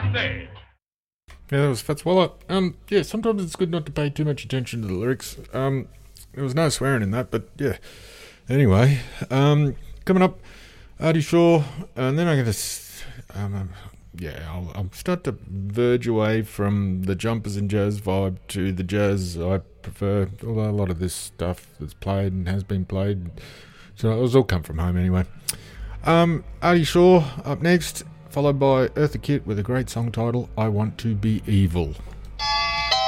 Yeah, that was Fats Waller. Yeah, sometimes it's good not to pay too much attention to the lyrics. There was no swearing in that, but yeah. Anyway, coming up, Artie Shaw, and then I'm going to, I'll start to verge away from the jumpers and jazz vibe to the jazz I prefer, although a lot of this stuff that's played and has been played, so it was all come from home anyway. Artie Shaw up next, followed by Eartha Kitt with a great song title, I Want to Be Evil.